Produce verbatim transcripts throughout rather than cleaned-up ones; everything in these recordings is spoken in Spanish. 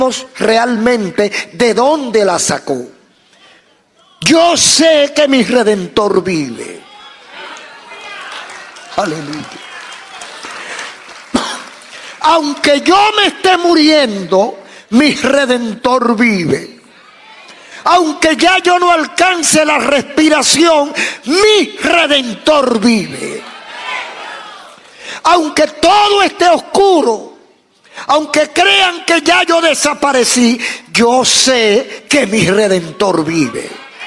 realmente de dónde la sacó. Yo sé que mi Redentor vive. Aleluya. Aunque yo me esté muriendo, mi Redentor vive. Aunque ya yo no alcance la respiración, mi Redentor vive. Aunque todo esté oscuro, aunque crean que ya yo desaparecí, yo sé que mi Redentor vive.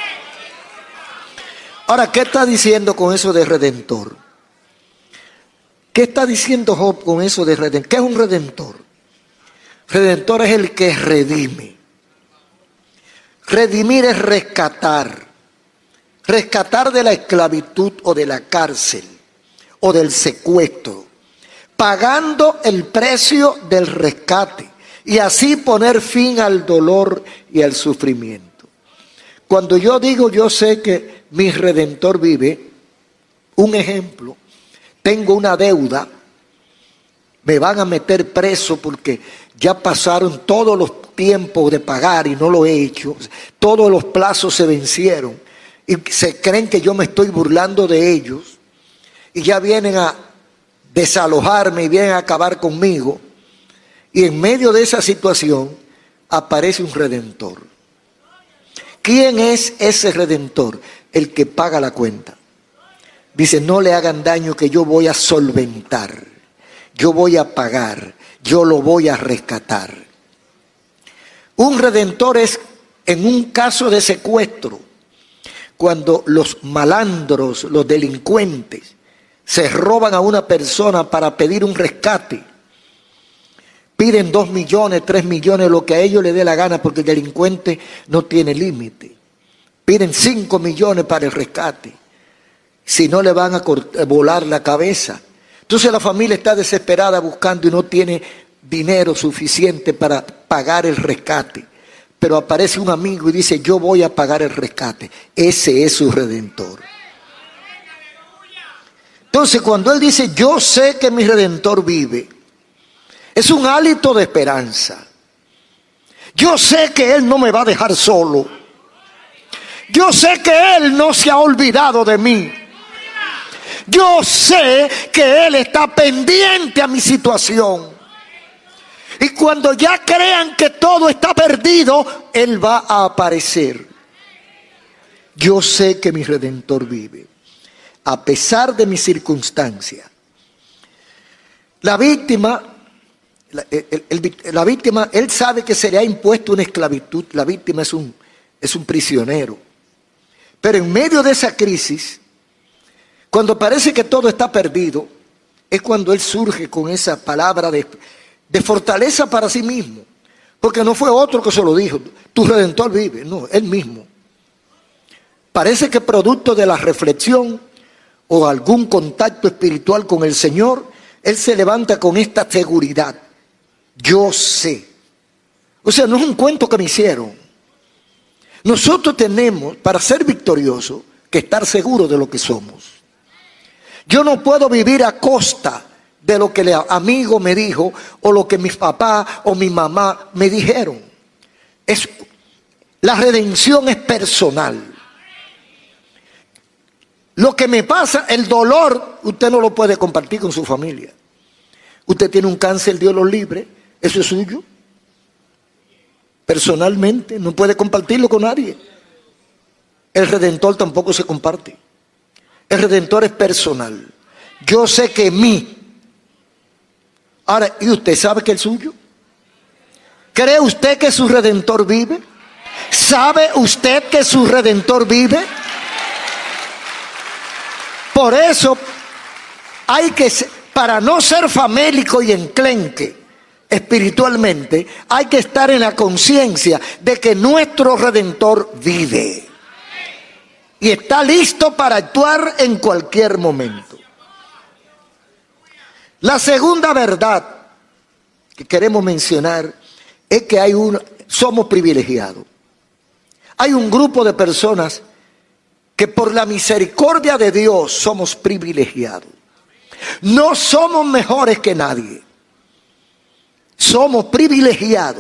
Ahora, ¿qué está diciendo con eso de Redentor? ¿Qué está diciendo Job con eso de Redentor? ¿Qué es un Redentor? Redentor es el que redime. Redimir es rescatar. Rescatar de la esclavitud o de la cárcel o del secuestro, pagando el precio del rescate y así poner fin al dolor y al sufrimiento. Cuando yo digo yo sé que mi Redentor vive, un ejemplo, tengo una deuda, me van a meter preso porque ya pasaron todos los tiempos de pagar y no lo he hecho, todos los plazos se vencieron y se creen que yo me estoy burlando de ellos y ya vienen a desalojarme y vienen a acabar conmigo, y en medio de esa situación aparece un Redentor. ¿Quién es ese Redentor? El que paga la cuenta. Dice, no le hagan daño que yo voy a solventar, yo voy a pagar, yo lo voy a rescatar. Un Redentor es en un caso de secuestro, cuando los malandros, los delincuentes, se roban a una persona para pedir un rescate. Piden dos millones, tres millones, lo que a ellos les dé la gana, porque el delincuente no tiene límite. Piden cinco millones para el rescate. Si no, le van a volar la cabeza. Entonces la familia está desesperada buscando y no tiene dinero suficiente para pagar el rescate. Pero aparece un amigo y dice, yo voy a pagar el rescate. Ese es su Redentor. Entonces cuando él dice, yo sé que mi Redentor vive, es un hálito de esperanza. Yo sé que Él no me va a dejar solo. Yo sé que Él no se ha olvidado de mí. Yo sé que Él está pendiente a mi situación. Y cuando ya crean que todo está perdido, Él va a aparecer. Yo sé que mi Redentor vive, a pesar de mi circunstancia. La víctima, la, el, el, la víctima, él sabe que se le ha impuesto una esclavitud. La víctima es un, es un prisionero. Pero en medio de esa crisis, cuando parece que todo está perdido, es cuando él surge con esa palabra de, de fortaleza para sí mismo. Porque no fue otro que se lo dijo, tu Redentor vive, no, él mismo. Parece que producto de la reflexión o algún contacto espiritual con el Señor, él se levanta con esta seguridad. Yo sé. O sea, no es un cuento que me hicieron. Nosotros tenemos, para ser victoriosos, que estar seguros de lo que somos. Yo no puedo vivir a costa de lo que el amigo me dijo o lo que mi papá o mi mamá me dijeron. Es, la redención es personal. Lo que me pasa, el dolor, usted no lo puede compartir con su familia. Usted tiene un cáncer, Dios lo libre, eso es suyo. Personalmente, no puede compartirlo con nadie. El Redentor tampoco se comparte. El Redentor es personal. Yo sé que mí. Ahora, ¿y usted sabe que es suyo? ¿Cree usted que su Redentor vive? ¿Sabe usted que su Redentor vive? Por eso hay que, para no ser famélico y enclenque espiritualmente, hay que estar en la conciencia de que nuestro Redentor vive y está listo para actuar en cualquier momento. La segunda verdad que queremos mencionar es que hay un, somos privilegiados. Hay un grupo de personas que por la misericordia de Dios somos privilegiados. No somos mejores que nadie. Somos privilegiados.